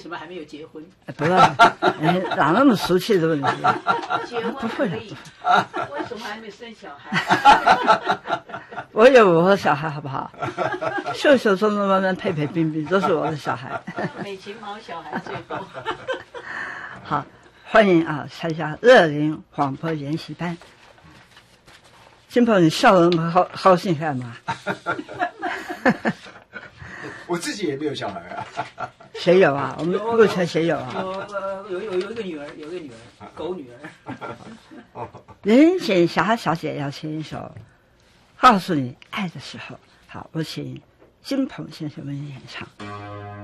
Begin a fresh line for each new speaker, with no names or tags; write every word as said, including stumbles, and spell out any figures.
什么还没有结婚？
不是，哎，哪那么俗气的问题？
结婚
不会
可以，为什么还没生小孩？
我有我的小孩，好不好？秀秀、中中、慢慢、佩佩、冰冰都是我的小孩。
美琴毛小孩最多。
好，欢迎啊，参加乐龄广播研习班。金鹏，你笑得那么高高兴干嘛？
我自己也没有小孩啊。
谁有啊？我们目前谁有啊？
有有有有一个女儿，有一个女儿，狗女儿。
林锦霞小姐要牵一首，告诉你爱的时候。好，我请金鹏先生为你演唱。